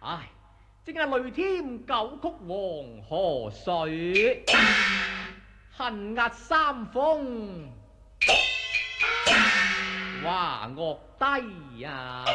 唉，正係雷添九曲黃河水，恨壓三峰，華樂低啊！